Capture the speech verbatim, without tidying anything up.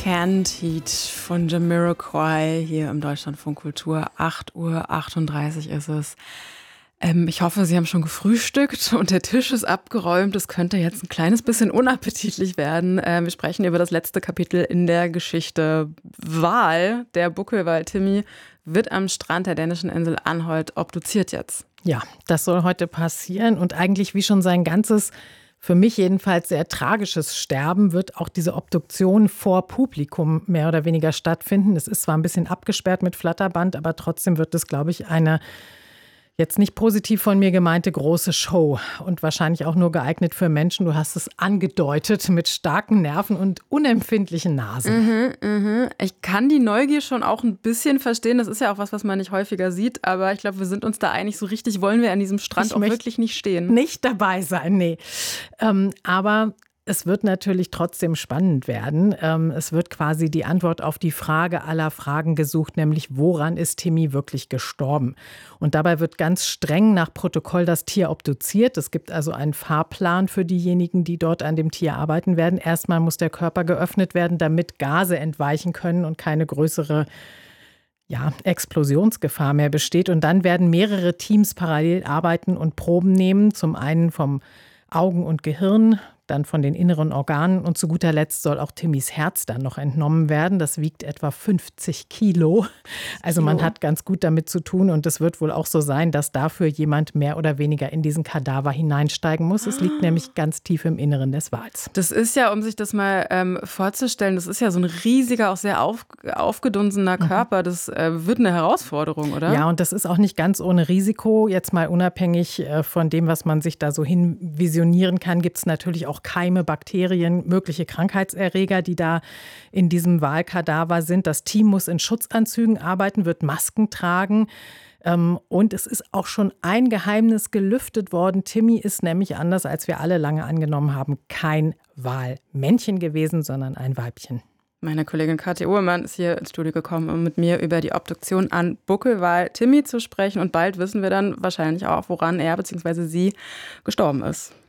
Canned Heat von Jamiroquai hier im Deutschlandfunk Kultur. acht Uhr achtunddreißig ist es. Ähm, ich hoffe, Sie haben schon gefrühstückt und der Tisch ist abgeräumt. Es könnte jetzt ein kleines bisschen unappetitlich werden. Ähm, wir sprechen über das letzte Kapitel in der Geschichte Wal. Der Buckelwal Timmy wird am Strand der dänischen Insel Anholt obduziert jetzt. Ja, das soll heute passieren und eigentlich wie schon sein ganzes, für mich jedenfalls sehr tragisches Sterben, wird auch diese Obduktion vor Publikum mehr oder weniger stattfinden. Es ist zwar ein bisschen abgesperrt mit Flatterband, aber trotzdem wird es, glaube ich, eine jetzt nicht positiv von mir gemeinte große Show und wahrscheinlich auch nur geeignet für Menschen, du hast es angedeutet, mit starken Nerven und unempfindlichen Nasen. Mhm, mhm. Ich kann die Neugier schon auch ein bisschen verstehen. Das ist ja auch was, was man nicht häufiger sieht. Aber ich glaube, wir sind uns da einig, so richtig wollen wir an diesem Strand Ich auch möchte wirklich nicht stehen. Nicht dabei sein, nee. Ähm, aber es wird natürlich trotzdem spannend werden. Ähm, es wird quasi die Antwort auf die Frage aller Fragen gesucht, nämlich woran ist Timmy wirklich gestorben? Und dabei wird ganz streng nach Protokoll das Tier obduziert. Es gibt also einen Fahrplan für diejenigen, die dort an dem Tier arbeiten werden. Erstmal muss der Körper geöffnet werden, damit Gase entweichen können und keine größere ja, Explosionsgefahr mehr besteht. Und dann werden mehrere Teams parallel arbeiten und Proben nehmen. Zum einen vom Augen und Gehirn, dann von den inneren Organen und zu guter Letzt soll auch Timmys Herz dann noch entnommen werden. Das wiegt etwa fünfzig Kilo. Also man hat ganz gut damit zu tun und es wird wohl auch so sein, dass dafür jemand mehr oder weniger in diesen Kadaver hineinsteigen muss. Es liegt nämlich ganz tief im Inneren des Wals. Das ist ja, um sich das mal ähm, vorzustellen, das ist ja so ein riesiger, auch sehr auf, aufgedunsener Körper. Das äh, wird eine Herausforderung, oder? Ja, und das ist auch nicht ganz ohne Risiko. Jetzt mal unabhängig äh, von dem, was man sich da so hin visionieren kann, gibt es natürlich auch Keime, Bakterien, mögliche Krankheitserreger, die da in diesem Walkadaver sind. Das Team muss in Schutzanzügen arbeiten, wird Masken tragen. Und es ist auch schon ein Geheimnis gelüftet worden. Timmy ist nämlich, anders als wir alle lange angenommen haben, kein Walmännchen gewesen, sondern ein Weibchen. Meine Kollegin Kathi Uhrmann ist hier ins Studio gekommen, um mit mir über die Obduktion an Buckelwal Timmy zu sprechen. Und bald wissen wir dann wahrscheinlich auch, woran er bzw. sie gestorben ist.